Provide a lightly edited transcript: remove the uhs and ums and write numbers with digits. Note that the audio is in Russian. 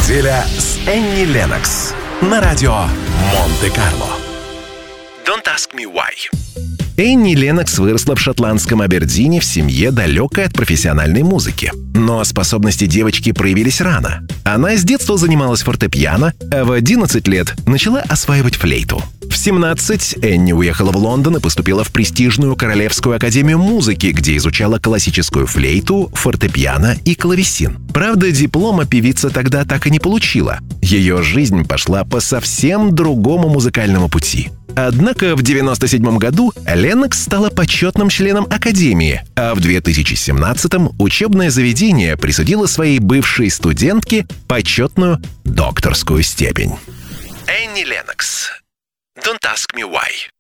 Неделя с Энни Леннокс на радио Монте-Карло. Don't ask me why. Энни Леннокс выросла в шотландском Абердине в семье, далекой от профессиональной музыки. Но способности девочки проявились рано. Она с детства занималась фортепиано, а в 11 лет начала осваивать флейту. В 17 Энни уехала в Лондон и поступила в престижную Королевскую академию музыки, где изучала классическую флейту, фортепиано и клавесин. Правда, диплома певица тогда так и не получила. Ее жизнь пошла по совсем другому музыкальному пути. Однако в 1997 году Леннокс стала почетным членом Академии, а в 2017 учебное заведение присудило своей бывшей студентке почетную докторскую степень. Энни Леннокс. Don't ask me why.